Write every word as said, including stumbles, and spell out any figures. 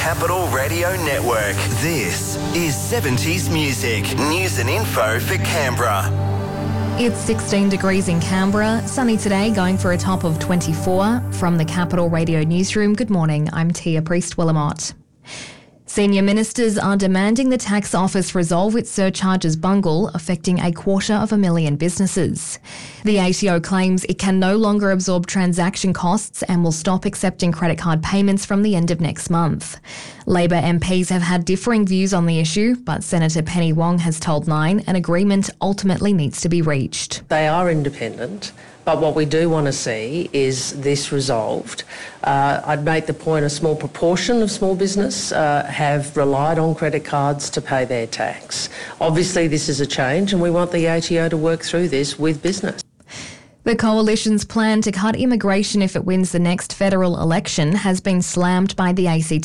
Capital Radio Network. This is seventies Music. News and info for Canberra. It's sixteen degrees in Canberra. Sunny today, going for a top of twenty-four. From the Capital Radio Newsroom, good morning. I'm Tia Priest-Willamott. Senior ministers are demanding the tax office resolve its surcharges bungle affecting a quarter of a million businesses. The A T O claims it can no longer absorb transaction costs and will stop accepting credit card payments from the end of next month. Labor M Ps have had differing views on the issue, but Senator Penny Wong has told Nine an agreement ultimately needs to be reached. They are independent. But what we do want to see is this resolved. Uh, I'd make the point a small proportion of small business uh, have relied on credit cards to pay their tax. Obviously, this is a change and we want the A T O to work through this with business. The Coalition's plan to cut immigration if it wins the next federal election has been slammed by the A C